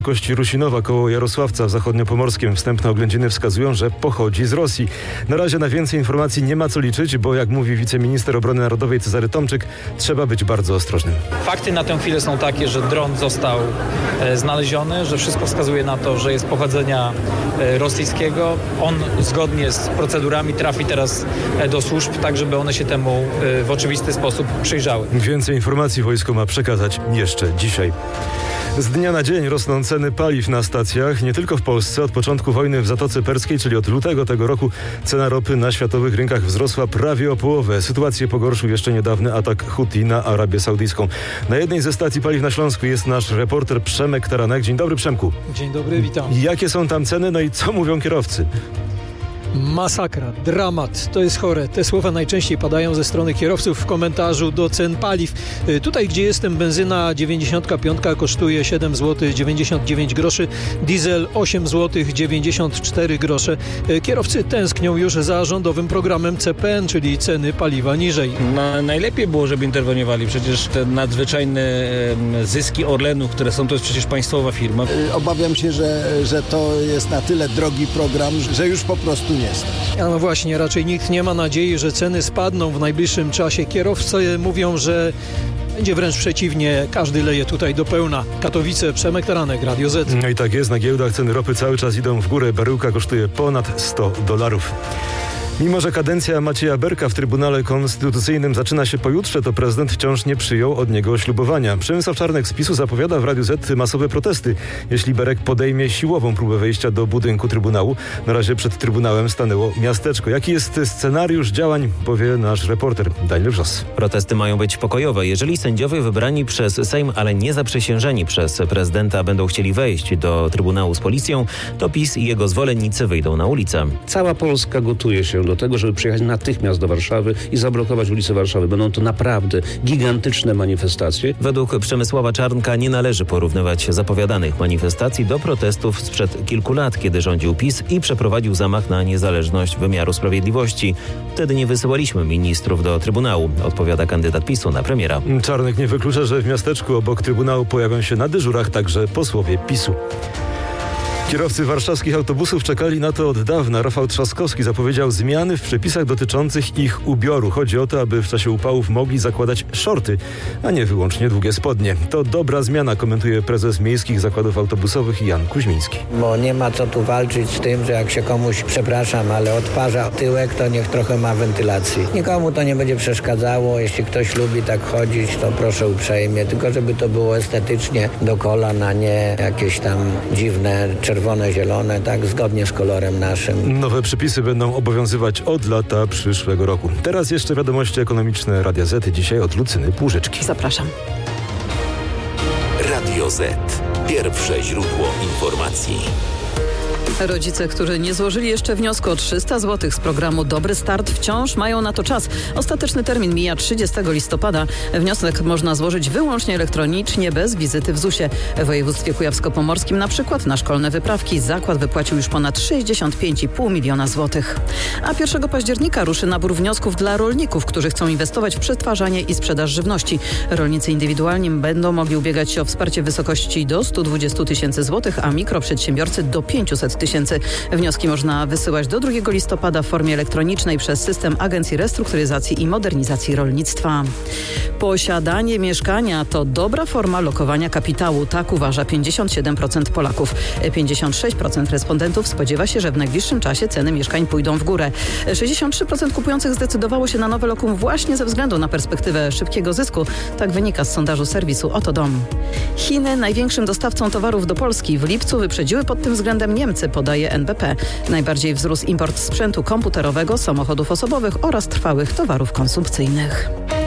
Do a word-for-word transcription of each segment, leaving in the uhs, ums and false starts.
Kości Rusinowa koło Jarosławca w zachodniopomorskim. Wstępne oględziny wskazują, że pochodzi z Rosji. Na razie na więcej informacji nie ma co liczyć, bo jak mówi wiceminister obrony narodowej Cezary Tomczyk, trzeba być bardzo ostrożnym. Fakty na tę chwilę są takie, że dron został e, znaleziony, że wszystko wskazuje na to, że jest pochodzenia e, rosyjskiego. On zgodnie z procedurami trafi teraz e, do służb, tak żeby one się temu e, w oczywisty sposób przyjrzały. Więcej informacji wojsko ma przekazać jeszcze dzisiaj. Z dnia na dzień rosną ceny paliw na stacjach. Nie tylko w Polsce. Od początku wojny w Zatoce Perskiej, czyli od lutego tego roku, cena ropy na światowych rynkach wzrosła prawie o połowę. Sytuację pogorszył jeszcze niedawny atak Huti na Arabię Saudyjską. Na jednej ze stacji paliw na Śląsku jest nasz reporter Przemek Taranek. Dzień dobry, Przemku. Dzień dobry, witam. Jakie są tam ceny, no i co mówią kierowcy? Masakra, dramat, to jest chore. Te słowa najczęściej padają ze strony kierowców w komentarzu do cen paliw. Tutaj, gdzie jestem, benzyna dziewięćdziesiąt pięć kosztuje siedem złotych dziewięćdziesiąt dziewięć groszy, diesel osiem złotych dziewięćdziesiąt cztery grosze. Kierowcy tęsknią już za rządowym programem C P N, czyli ceny paliwa niżej. No, najlepiej było, żeby interweniowali. Przecież te nadzwyczajne zyski Orlenu, które są, to jest przecież państwowa firma. Obawiam się, że, że to jest na tyle drogi program, że już po prostu nie. A no właśnie, raczej nikt nie ma nadziei, że ceny spadną w najbliższym czasie. Kierowcy mówią, że będzie wręcz przeciwnie, każdy leje tutaj do pełna. Katowice, Przemek Taranek, Radio Z. No i tak jest, na giełdach ceny ropy cały czas idą w górę. Baryłka kosztuje ponad sto dolarów. Mimo że kadencja Macieja Berka w Trybunale Konstytucyjnym zaczyna się pojutrze, to prezydent wciąż nie przyjął od niego ślubowania. Przemysław Czarnek z PiSu zapowiada w Radiu Z masowe protesty, jeśli Berek podejmie siłową próbę wejścia do budynku Trybunału. Na razie przed Trybunałem stanęło miasteczko. Jaki jest scenariusz działań, powie nasz reporter Daniel Wrzos. Protesty mają być pokojowe. Jeżeli sędziowie wybrani przez Sejm, ale nie zaprzysiężeni przez prezydenta będą chcieli wejść do Trybunału z policją, to PiS i jego zwolennicy wyjdą na ulicę. Cała Polska gotuje się do tego, żeby przyjechać natychmiast do Warszawy i zablokować ulicę Warszawy. Będą to naprawdę gigantyczne manifestacje. Według Przemysława Czarnka nie należy porównywać zapowiadanych manifestacji do protestów sprzed kilku lat, kiedy rządził PiS i przeprowadził zamach na niezależność wymiaru sprawiedliwości. Wtedy nie wysyłaliśmy ministrów do Trybunału, odpowiada kandydat PiSu na premiera. Czarnek nie wyklucza, że w miasteczku obok Trybunału pojawią się na dyżurach także posłowie PiSu. Kierowcy warszawskich autobusów czekali na to od dawna. Rafał Trzaskowski zapowiedział zmiany w przepisach dotyczących ich ubioru. Chodzi o to, aby w czasie upałów mogli zakładać szorty, a nie wyłącznie długie spodnie. To dobra zmiana, komentuje prezes Miejskich Zakładów Autobusowych Jan Kuźmiński. Bo nie ma co tu walczyć z tym, że jak się komuś, przepraszam, ale odparza tyłek, to niech trochę ma wentylacji. Nikomu to nie będzie przeszkadzało. Jeśli ktoś lubi tak chodzić, to proszę uprzejmie. Tylko żeby to było estetycznie do kolan, a nie jakieś tam dziwne czerwone czerwone, zielone, tak zgodnie z kolorem naszym. Nowe przepisy będą obowiązywać od lata przyszłego roku. Teraz jeszcze wiadomości ekonomiczne Radia Z. Dzisiaj od Lucyny Półżyczki. Zapraszam. Radio Z. Pierwsze źródło informacji. Rodzice, którzy nie złożyli jeszcze wniosku o trzysta złotych z programu Dobry Start, wciąż mają na to czas. Ostateczny termin mija trzydziestego listopada. Wniosek można złożyć wyłącznie elektronicznie, bez wizyty w zusie. W województwie kujawsko-pomorskim na przykład na szkolne wyprawki zakład wypłacił już ponad sześćdziesiąt pięć i pół miliona złotych. A pierwszego października ruszy nabór wniosków dla rolników, którzy chcą inwestować w przetwarzanie i sprzedaż żywności. Rolnicy indywidualnie będą mogli ubiegać się o wsparcie w wysokości do stu dwudziestu tysięcy złotych, a mikroprzedsiębiorcy do pięciuset tysięcy. Wnioski można wysyłać do drugiego listopada w formie elektronicznej przez system Agencji Restrukturyzacji i Modernizacji Rolnictwa. Posiadanie mieszkania to dobra forma lokowania kapitału, tak uważa pięćdziesiąt siedem procent Polaków. pięćdziesiąt sześć procent respondentów spodziewa się, że w najbliższym czasie ceny mieszkań pójdą w górę. sześćdziesiąt trzy procent kupujących zdecydowało się na nowe lokum właśnie ze względu na perspektywę szybkiego zysku. Tak wynika z sondażu serwisu Oto Dom. Chiny, największym dostawcą towarów do Polski, w lipcu wyprzedziły pod tym względem Niemcy, podaje N B P. Najbardziej wzrósł import sprzętu komputerowego, samochodów osobowych oraz trwałych towarów konsumpcyjnych.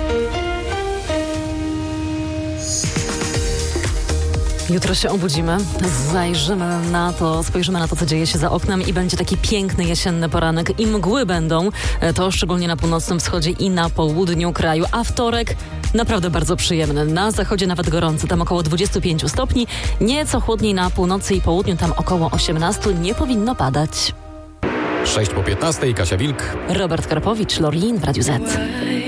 Jutro się obudzimy, zajrzymy na to, spojrzymy na to, co dzieje się za oknem i będzie taki piękny jesienny poranek i mgły będą, to szczególnie na północnym wschodzie i na południu kraju, a wtorek naprawdę bardzo przyjemny. Na zachodzie nawet gorący, tam około dwadzieścia pięć stopni, nieco chłodniej na północy i południu, tam około osiemnaście, nie powinno padać. sześć po piętnastej, Kasia Wilk. Robert Karpowicz, Lorien w Radiu Z.